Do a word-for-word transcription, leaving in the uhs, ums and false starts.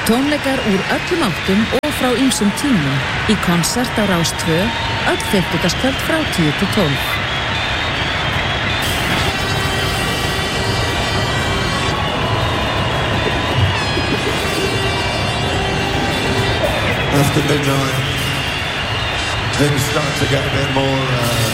Tónleikar úr öllum áttum og frá ýmsum tímum í konsert á Rás tvö öll fimmtudagskvöld frá tíu til tólf. After midnight, things start to get a bit more uh,